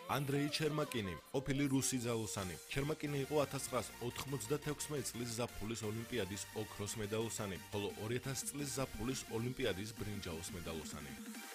ანდრეი ჩერმაკინი, ყოფილი რუსი ძალოსანი. ჩერმაკინი იყო 1996 წლის ზაფხულის ოლიმპიადის ოქროს მედალოსანი, ხოლო 2000 წლის ზაფხულის ოლიმპიადის ბრინჯაოს მედალოსანი.